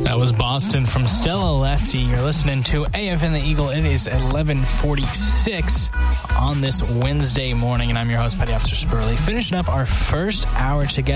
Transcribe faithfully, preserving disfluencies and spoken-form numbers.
That was Boston from Stella Lefty. You're listening to A F N The Eagle. It is eleven forty-six on this Wednesday morning, and I'm your host, Petty Officer Spurley. Finishing up our first hour together.